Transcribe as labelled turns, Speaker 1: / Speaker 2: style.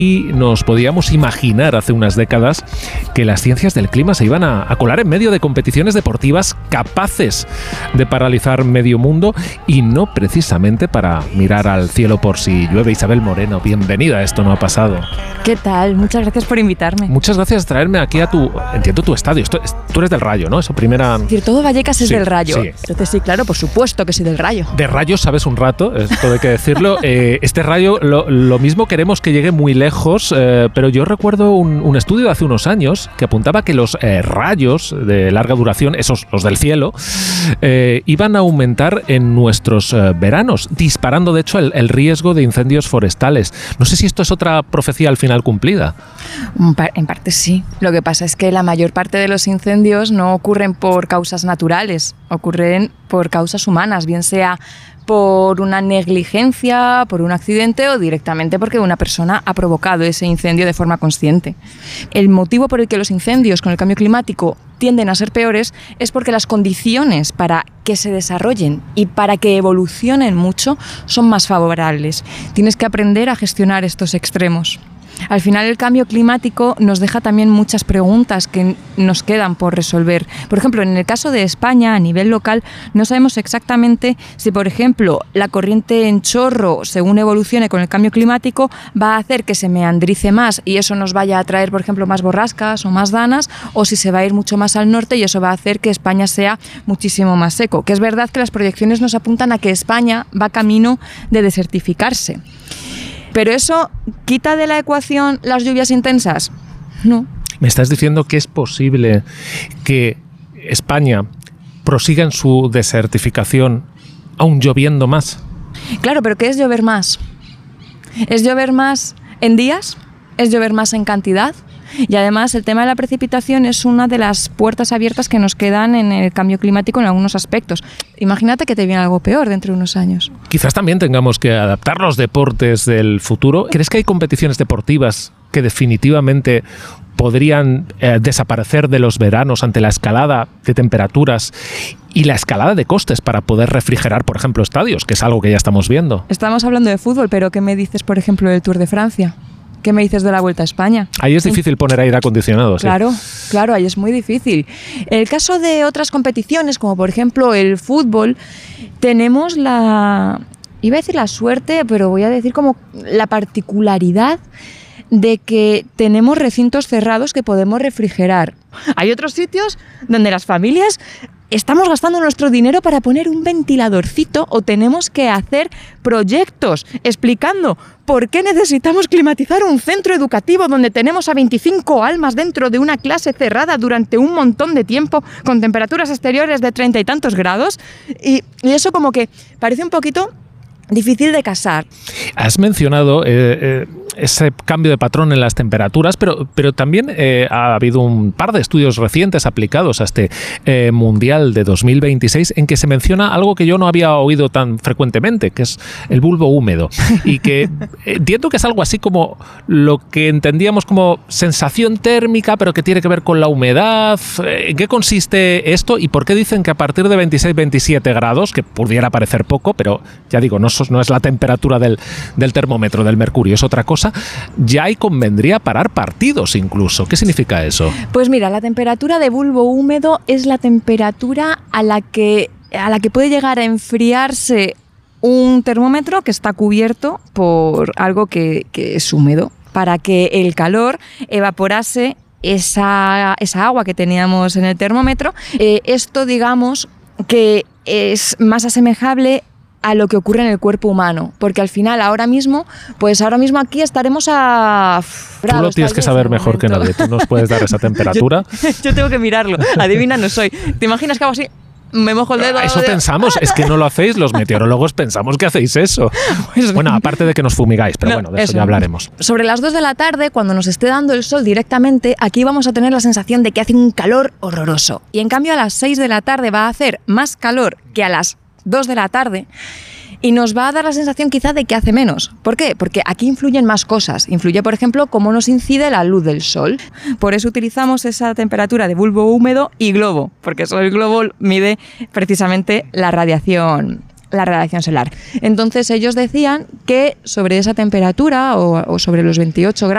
Speaker 1: Y nos podíamos imaginar hace unas décadas que las ciencias del clima se iban a colar en medio de competiciones deportivas capaces de paralizar medio mundo y no precisamente para mirar al cielo por si llueve. Isabel Moreno, bienvenida, esto no ha pasado.
Speaker 2: ¿Qué tal? Muchas gracias por invitarme.
Speaker 1: Muchas gracias por traerme aquí a tu estadio. Tú eres del Rayo, ¿no? Eso primera...
Speaker 2: Es decir, todo Vallecas es del Rayo.
Speaker 1: Sí.
Speaker 2: Entonces sí, claro, por supuesto que sí del Rayo.
Speaker 1: De Rayo sabes un rato, esto hay que decirlo. Este Rayo, lo mismo queremos que llegue muy lejos, pero yo recuerdo un estudio de hace unos años que apuntaba que los rayos de larga duración, esos los del cielo, iban a aumentar en nuestros veranos, disparando de hecho el riesgo de incendios forestales. No sé si esto es otra profecía al final cumplida.
Speaker 2: En parte sí. Lo que pasa es que la mayor parte de los incendios no ocurren por causas naturales, ocurren por causas humanas, bien sea por una negligencia, por un accidente o directamente porque una persona ha provocado ese incendio de forma consciente. El motivo por el que los incendios con el cambio climático tienden a ser peores es porque las condiciones para que se desarrollen y para que evolucionen mucho son más favorables. Tienes que aprender a gestionar estos extremos. Al final el cambio climático nos deja también muchas preguntas que nos quedan por resolver. Por ejemplo, en el caso de España, a nivel local, no sabemos exactamente si, por ejemplo, la corriente en chorro, según evolucione con el cambio climático, va a hacer que se meandrice más y eso nos vaya a traer, por ejemplo, más borrascas o más danas, o si se va a ir mucho más al norte y eso va a hacer que España sea muchísimo más seco. Que es verdad que las proyecciones nos apuntan a que España va camino de desertificarse. ¿Pero eso quita de la ecuación las lluvias intensas? No.
Speaker 1: ¿Me estás diciendo que es posible que España prosiga en su desertificación aún lloviendo más?
Speaker 2: Claro, pero ¿qué es llover más? ¿Es llover más en días? ¿Es llover más en cantidad? Y además el tema de la precipitación es una de las puertas abiertas que nos quedan en el cambio climático en algunos aspectos. Imagínate que te viene algo peor dentro de unos años.
Speaker 1: Quizás también tengamos que adaptar los deportes del futuro. ¿Crees que hay competiciones deportivas que definitivamente podrían desaparecer de los veranos ante la escalada de temperaturas y la escalada de costes para poder refrigerar, por ejemplo, estadios, que es algo que ya estamos viendo?
Speaker 2: Estamos hablando de fútbol, pero ¿qué me dices, por ejemplo, del Tour de Francia? ¿Qué me dices de la Vuelta a España?
Speaker 1: Ahí es difícil poner aire acondicionado, sí.
Speaker 2: Claro, ahí es muy difícil. En el caso de otras competiciones, como por ejemplo el fútbol, tenemos iba a decir la suerte, pero voy a decir como la particularidad de que tenemos recintos cerrados que podemos refrigerar. Hay otros sitios donde las familias estamos gastando nuestro dinero para poner un ventiladorcito o tenemos que hacer proyectos explicando por qué necesitamos climatizar un centro educativo donde tenemos a 25 almas dentro de una clase cerrada durante un montón de tiempo con temperaturas exteriores de 30 y tantos grados. Y eso como que parece un poquito difícil de casar.
Speaker 1: Has mencionado ese cambio de patrón en las temperaturas, pero también ha habido un par de estudios recientes aplicados a este Mundial de 2026 en que se menciona algo que yo no había oído tan frecuentemente, que es el bulbo húmedo, y que entiendo que es algo así como lo que entendíamos como sensación térmica, pero que tiene que ver con la humedad. ¿En qué consiste esto y por qué dicen que a partir de 26-27 grados, que pudiera parecer poco, pero ya digo, no es la temperatura del termómetro, del mercurio, es otra cosa, ya ahí convendría parar partidos incluso? ¿Qué significa eso?
Speaker 2: Pues mira, la temperatura de bulbo húmedo es la temperatura a la que puede llegar a enfriarse un termómetro que está cubierto por algo que es húmedo, para que el calor evaporase esa agua que teníamos en el termómetro. Esto, digamos, que es más asemejable a lo que ocurre en el cuerpo humano, porque al final ahora mismo aquí estaremos a...
Speaker 1: Tú lo tienes que saber mejor que nadie, tú nos puedes dar esa temperatura.
Speaker 2: Yo tengo que mirarlo, adivina no soy. ¿Te imaginas que hago así? Me mojo el dedo.
Speaker 1: Eso pensamos, es que no lo hacéis, los meteorólogos pensamos que hacéis eso. Bueno, aparte de que nos fumigáis, pero bueno, de eso ya hablaremos.
Speaker 2: Sobre las 2 de la tarde, cuando nos esté dando el sol directamente, aquí vamos a tener la sensación de que hace un calor horroroso. Y en cambio a las 6 de la tarde va a hacer más calor que a las 2 de la tarde y nos va a dar la sensación quizá de que hace menos. ¿Por qué? Porque aquí influyen más cosas. Influye, por ejemplo, cómo nos incide la luz del sol. Por eso utilizamos esa temperatura de bulbo húmedo y globo, porque solo el globo mide precisamente la radiación solar. Entonces ellos decían que sobre esa temperatura o sobre los 28 grados